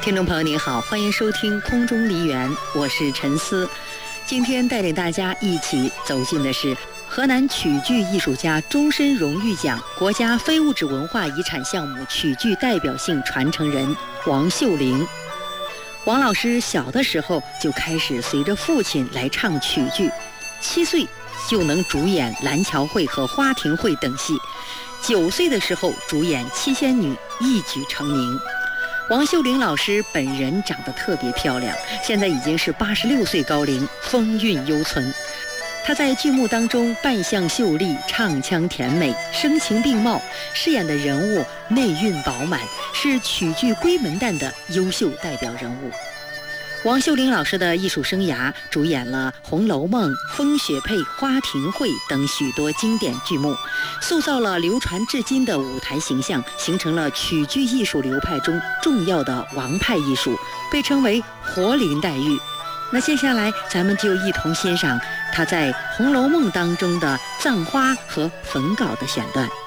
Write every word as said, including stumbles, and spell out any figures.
听众朋友您好，欢迎收听空中梨园，我是陈思。今天带领大家一起走进的是河南曲剧艺术家终身荣誉奖国家非物质文化遗产项目曲剧代表性传承人王秀玲。王老师小的时候就开始随着父亲来唱曲剧，七岁就能主演《蓝桥会》和《花亭会》等戏，九岁的时候主演《七仙女》，一举成名。王秀玲老师本人长得特别漂亮，现在已经是八十六岁高龄，风韵犹存。她在剧目当中扮相秀丽，唱腔甜美，声情并茂，饰演的人物内蕴饱满，是曲剧闺门旦的优秀代表人物。王秀玲老师的艺术生涯主演了《红楼梦》《风雪配》《花亭会》等许多经典剧目，塑造了流传至今的舞台形象，形成了曲剧艺术流派中重要的王派艺术，被称为活灵黛玉。那接下来咱们就一同欣赏她在《红楼梦》当中的葬花和焚稿的选段。